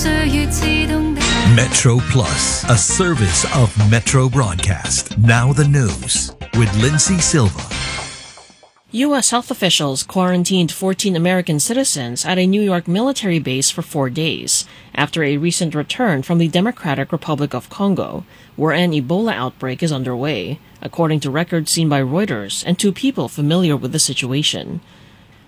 Metro Plus, a service of Metro Broadcast. Now the news with Lindsay Silva. U.S. health officials quarantined 14 American citizens at a New York military base for 4 days after a recent return from the Democratic Republic of Congo, where an Ebola outbreak is underway, according to records seen by Reuters and 2 people familiar with the situation.